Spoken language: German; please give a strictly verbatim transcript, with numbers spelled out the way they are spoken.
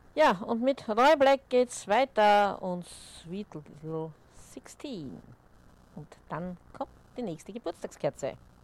Ja, und mit Roy Black geht's weiter und Sweet Little sechzehn. Und dann kommt die nächste Geburtstagskerze.